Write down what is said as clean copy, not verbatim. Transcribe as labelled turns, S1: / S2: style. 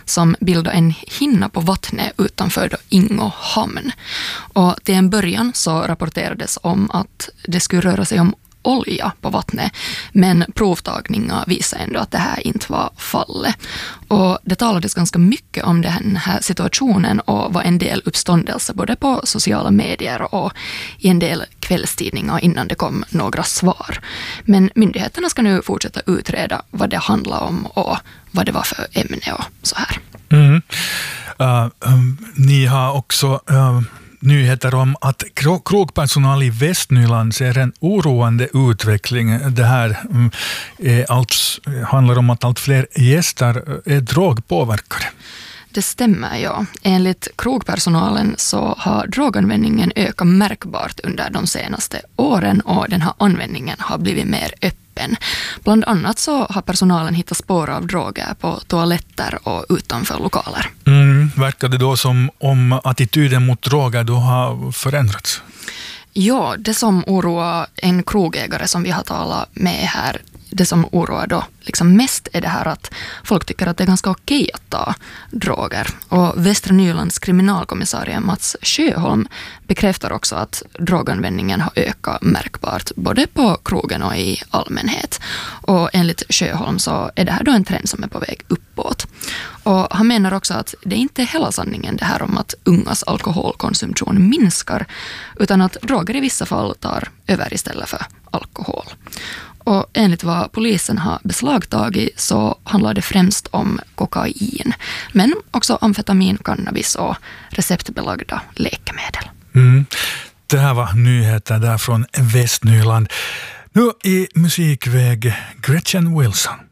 S1: som bildade en hinna på vattnet utanför Ingå hamn. Och till en början så rapporterades om att det skulle röra sig om olja på vattnet, men provtagningar visade ändå att det här inte var fallet. Och det talades ganska mycket om den här situationen och var en del uppståndelse både på sociala medier och i en del kvällstidningar innan det kom några svar. Men myndigheterna ska nu fortsätta utreda vad det handlar om och vad det var för ämne och så här.
S2: Ni har också nyheter om att krogpersonal i Västnyland ser en oroande utveckling. Det här handlar om att allt fler gäster är drogpåverkade.
S1: Det stämmer, ja. Enligt krogpersonalen så har droganvändningen ökat märkbart under de senaste åren och den här användningen har blivit mer öppen. Bland annat så har personalen hittat spår av droger på toaletter och utanför lokaler.
S2: Verkar det då som om attityden mot droger då har förändrats?
S1: Ja, det som oroar en krogägare som vi har talat med här, det som oroar då liksom mest är det här att folk tycker att det är ganska okej att ta droger. Och Västra Nylands kriminalkommissarie Mats Sjöholm bekräftar också att droganvändningen har ökat märkbart både på krogen och i allmänhet. Och enligt Sjöholm så är det här då en trend som är på väg uppåt. Och han menar också att det inte är hela sanningen det här om att ungas alkoholkonsumtion minskar, utan att droger i vissa fall tar över istället för alkohol. Och enligt vad polisen har beslagtagit så handlar det främst om kokain, men också amfetamin, cannabis och receptbelagda läkemedel.
S2: Det här var nyheter där från Västnyland. Nu i musikväg Gretchen Wilson.